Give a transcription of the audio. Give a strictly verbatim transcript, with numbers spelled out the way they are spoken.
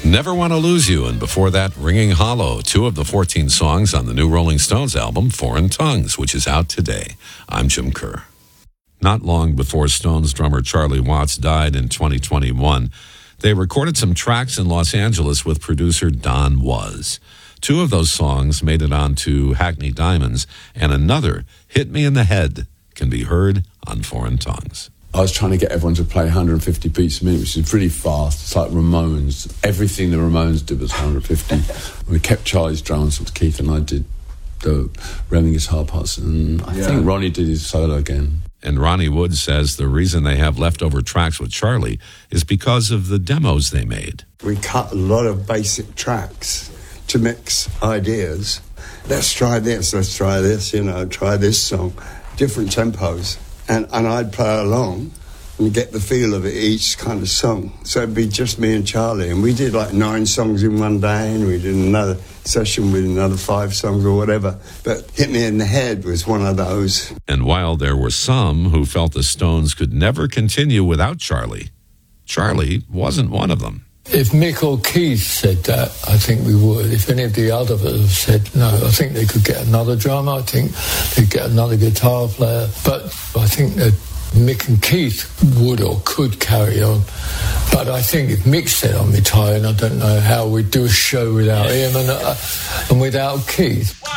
Never Want to Lose You, and before that, Ringing Hollow, two of the fourteen songs on the new Rolling Stones album, Foreign Tongues, which is out today. I'm Jim Kerr. Not long before Stones drummer Charlie Watts died in twenty twenty-one, they recorded some tracks in Los Angeles with producer Don Was. Two of those songs made it onto Hackney Diamonds, and another, Hit Me in the Head, can be heard on Foreign Tongues. I was trying to get everyone to play one hundred fifty beats a minute, which is really fast. It's like Ramones. Everything the Ramones did was one hundred fifty. We kept Charlie's drums, with Keith and I did the Remy guitar parts, and I yeah. think Ronnie did his solo again. And Ronnie Wood says the reason they have leftover tracks with Charlie is because of the demos they made. We cut a lot of basic tracks to mix ideas. Let's try this, let's try this, you know, try this song. Different tempos. And, and I'd play along and get the feel of it, each kind of song. So it'd be just me and Charlie. And we did like nine songs in one day, and we did another session with another five songs or whatever. But Hit Me in the Head was one of those. And while there were some who felt the Stones could never continue without Charlie, Charlie wasn't one of them. If Mick or Keith said that, I think we would. If any of the others have said no, I think they could get another drummer. I think they'd get another guitar player. But I think that Mick and Keith would or could carry on. But I think if Mick said I'm retiring, I don't know how we'd do a show without him and, uh, and without Keith.